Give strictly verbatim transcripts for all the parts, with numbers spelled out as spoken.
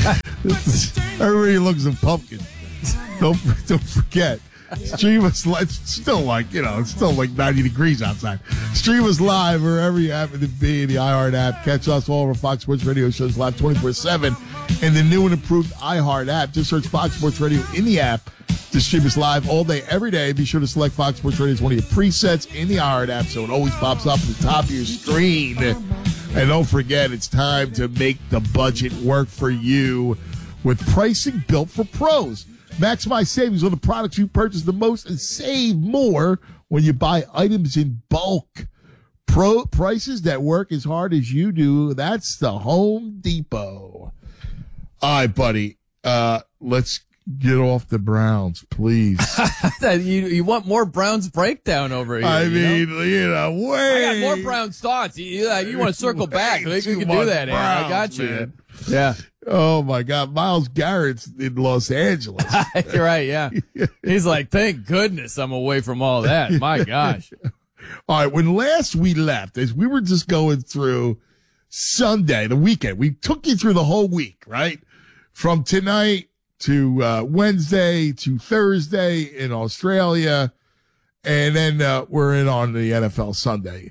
Everybody looks at pumpkin. Don't don't forget. Stream us live. It's still like, you know, it's still like ninety degrees outside. Stream us live wherever you happen to be in the iHeart app. Catch us all over Fox Sports Radio shows live twenty-four seven in the new and improved iHeart app. Just search Fox Sports Radio in the app to stream us live all day, every day. Be sure to select Fox Sports Radio as one of your presets in the iHeart app so it always pops up at the top of your screen. And don't forget, it's time to make the budget work for you with pricing built for pros. Maximize savings on the products you purchase the most and save more when you buy items in bulk. Pro prices that work as hard as you do. That's the Home Depot. All right, buddy. Uh, let's get off the Browns, please. you you want more Browns breakdown over here? I you mean, know? you know, wait. I got more Browns thoughts. You, uh, you want to circle back? I think we can do that. Browns, I got you. Man. Yeah. Oh my God, Myles Garrett's in Los Angeles. You're right. Yeah. He's like, thank goodness I'm away from all that. My gosh. All right. When last we left, as we were just going through Sunday, the weekend, we took you through the whole week, right? From tonight to uh, Wednesday to Thursday in Australia, and then uh, we're in on the N F L Sunday.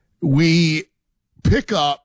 We pick up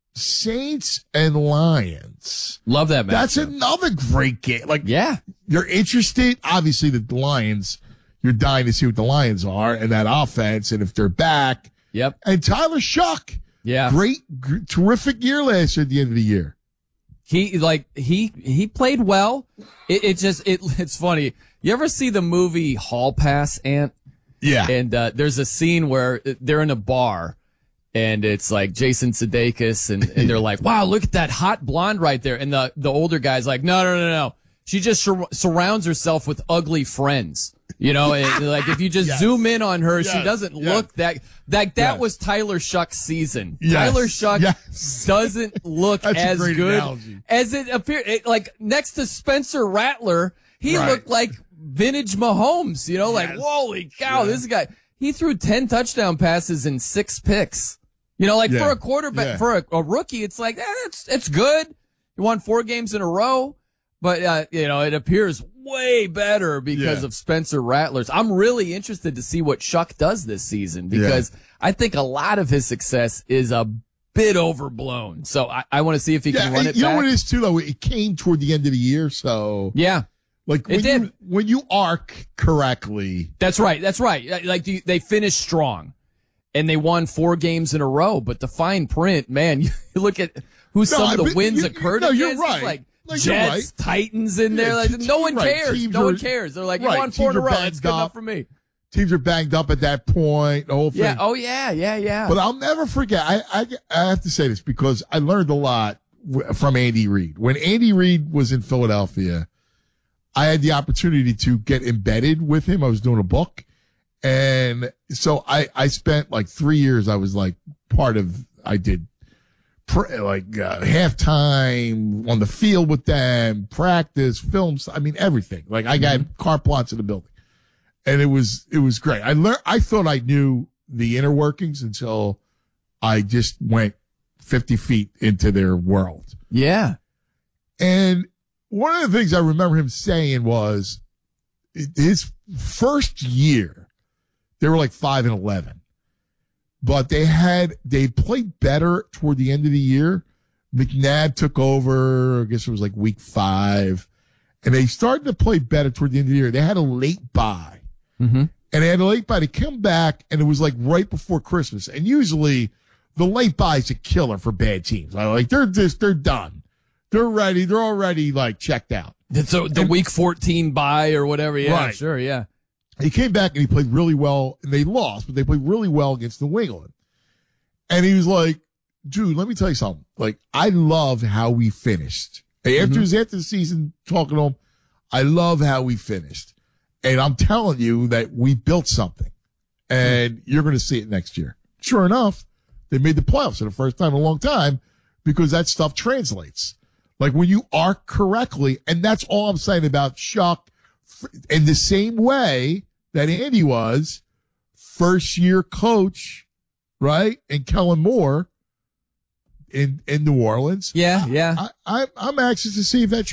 Saints and Lions. Love that match. That's another great game. Like, yeah, you're interested. Obviously, the Lions, you're dying to see what the Lions are and that offense, and if they're back. Yep. And Tyler Shuck. Yeah. Great, g- terrific year last year at the end of the year. He like he he played well. It, it just it it's funny. You ever see the movie Hall Pass, Ant? Yeah. And uh, there's a scene where they're in a bar, and it's like Jason Sudeikis, and, and they're like, "Wow, look at that hot blonde right there." And the the older guy's like, "No, no, no, no. She just sur- surrounds herself with ugly friends." You know, and like if you just yes. zoom in on her, yes. she doesn't yes. look that like that yes. was Tyler Shuck's season. Yes. Tyler Shuck yes. doesn't look That's as a great good analogy. as it appeared. It, like next to Spencer Rattler, he right. looked like vintage Mahomes. You know, like yes. holy cow, yeah. this guy. He threw ten touchdown passes and six picks. You know, like yeah. for a quarterback, yeah. for a, a rookie, it's like eh, it's it's good. You won four games in a row. But, uh, you know, it appears way better because yeah. of Spencer Rattlers. I'm really interested to see what Shuck does this season because yeah. I think a lot of his success is a bit overblown. So I, I want to see if he yeah, can run it you back. know what it is, too, though? It came toward the end of the year, so. Yeah. Like, when it did. You, when you arc correctly. That's right. That's right. Like, they finished strong. And they won four games in a row. But the fine print, man, you look at who no, some of the wins you, occurred no, against. you're right. It's like, Like, Jets, right. Titans in there. Yeah, like, teams, no one right. cares. Teams no are, one cares. They're like, you right. won four in a teams row. That's good up. enough for me. Teams are banged up at that point. The whole thing. Yeah. Oh, yeah. Yeah. Yeah. But I'll never forget. I, I, I have to say this because I learned a lot w- from Andy Reid. When Andy Reid was in Philadelphia, I had the opportunity to get embedded with him. I was doing a book. And so I, I spent like three years. I was like part of, I did like uh, halftime on the field with them, practice, films. I mean, everything. Like I got mm-hmm. car plots in the building, and it was it was great. I learned. I thought I knew the inner workings until I just went fifty feet into their world. Yeah. And one of the things I remember him saying was his first year, they were like five and eleven. But they had, they played better toward the end of the year. McNabb took over, I guess it was like week five. And they started to play better toward the end of the year. They had a late bye. Mm-hmm. And they had a late bye to come back, and it was like right before Christmas. And usually the late bye is a killer for bad teams. Like they're just, they're done. They're ready. They're already like checked out. So the and, week fourteen bye or whatever. Yeah, right. Sure. Yeah. He came back and he played really well, and they lost, but they played really well against New England. And he was like, dude, let me tell you something. Like, I love how we finished. After, mm-hmm. after the season, talking to him, I love how we finished. And I'm telling you that we built something, and mm-hmm. you're going to see it next year. Sure enough, they made the playoffs for the first time in a long time because that stuff translates. Like, when you arc correctly, and that's all I'm saying about Shuck, in the same way that Andy was, first year coach, right? And Kellen Moore, in, in New Orleans. Yeah, yeah. I, I, I'm anxious to see if that